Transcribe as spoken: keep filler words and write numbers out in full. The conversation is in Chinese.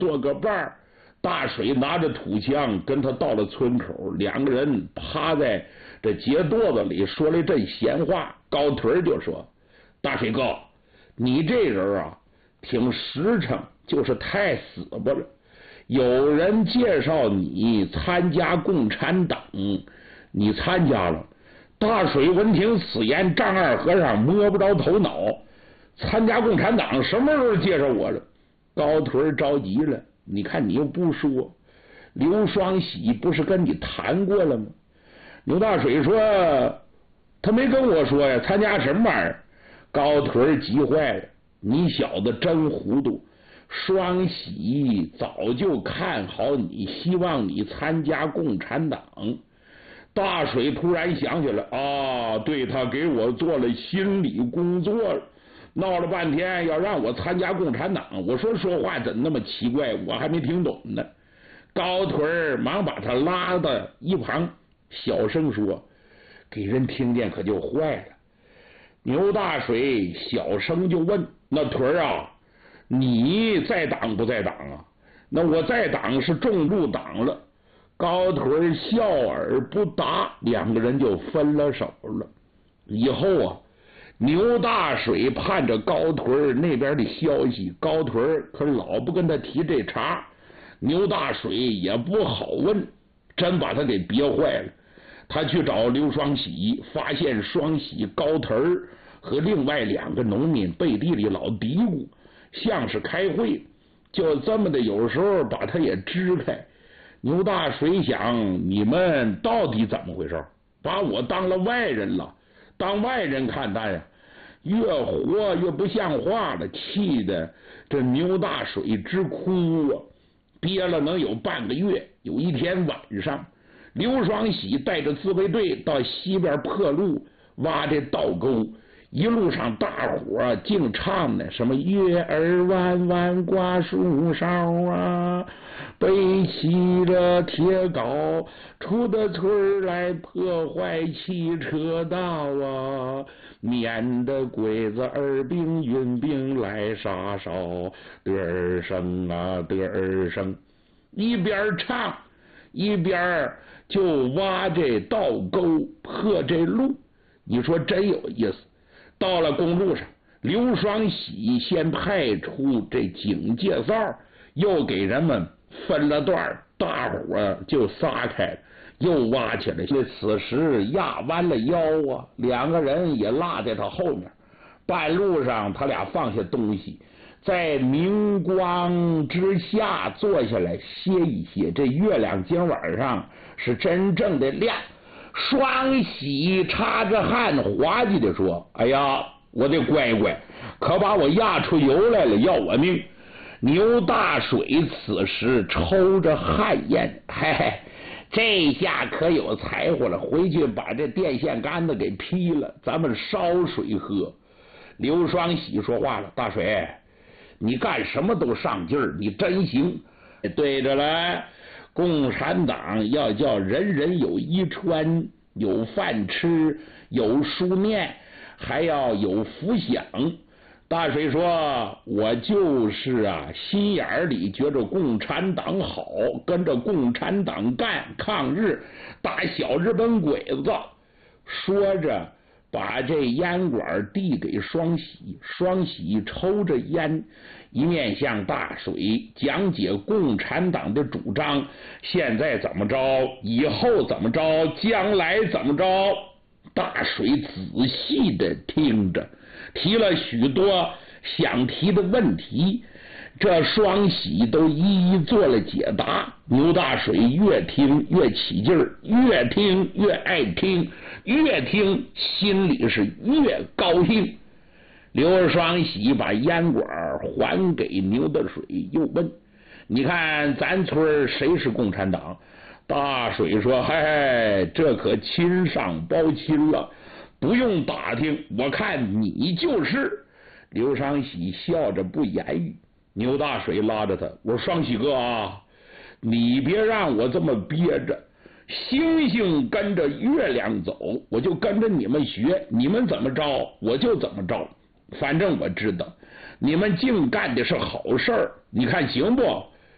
做个伴儿。大水拿着土枪跟他到了村口，两个人趴在这秸垛子里说了一阵闲话。高腿就说：“大水哥，你这人啊，挺实诚，就是太死巴了。有人介绍你参加共产党，你参加了。”大水闻听此言，丈二和尚摸不着头脑。参加共产党什么时候介绍我了？高腿着急了。你看你又不说，刘双喜不是跟你谈过了吗？牛大水说他没跟我说呀，参加什么玩意儿？高腿急坏了，你小子真糊涂！双喜早就看好你，希望你参加共产党。大水突然想起来啊，对，他给我做了心理工作了。闹了半天要让我参加共产党，我说说话怎么那么奇怪，我还没听懂呢。高腿忙把他拉到一旁，小声说，给人听见可就坏了。牛大水小声就问，那腿啊，你在党不在党啊？那我在党是重入党了。高腿笑而不答，两个人就分了手了。以后啊，牛大水盼着高腿那边的消息，高腿可老不跟他提这茬，牛大水也不好问，真把他给憋坏了。他去找刘双喜，发现双喜、高腿和另外两个农民背地里老嘀咕，像是开会，就这么的有时候把他也支开。牛大水想，你们到底怎么回事？把我当了外人了，当外人看待呀，越活越不像话了，气得这牛大水直哭啊！憋了能有半个月。有一天晚上，刘双喜带着自卫队到西边破路挖这道沟，一路上大伙净唱呢，什么月儿弯弯挂树梢啊，背起了铁镐出的村来破坏汽车道啊，免得鬼子二兵运兵来杀烧，得儿声啊得儿声。一边唱一边就挖这道沟破这路，你说真有意思。到了公路上，刘双喜先派出这警戒哨，又给人们分了段，大伙就撒开，又挖起来。此时压弯了腰啊，两个人也落在他后面。半路上他俩放下东西，在明光之下坐下来歇一歇。这月亮今晚上是真正的亮。双喜擦着汗滑稽的说，哎呀，我的乖乖，可把我压出油来了，要我命。牛大水此时抽着旱烟，嘿嘿，这下可有柴火了，回去把这电线杆子给劈了，咱们烧水喝。刘双喜说话了，大水，你干什么都上劲儿，你真行。对着了，共产党要叫人人有衣穿，有饭吃，有书念，还要有福享。大水说，我就是啊，心眼里觉着共产党好，跟着共产党干抗日，打小日本鬼子。说着把这烟管递给双喜，双喜抽着烟，一面向大水讲解共产党的主张，现在怎么着，以后怎么着，将来怎么着。大水仔细的听着，提了许多想提的问题，这双喜都一一做了解答。牛大水越听越起劲儿，越听越爱听，越听心里是越高兴。刘双喜把烟管还给牛大水，又问，你看咱村谁是共产党？大水说，嗨，这可亲上包亲了，不用打听，我看你就是。刘双喜笑着不言语。牛大水拉着他，我说双喜哥啊，你别让我这么憋着，星星跟着月亮走，我就跟着你们学，你们怎么着我就怎么着，反正我知道你们净干的是好事儿，你看行不？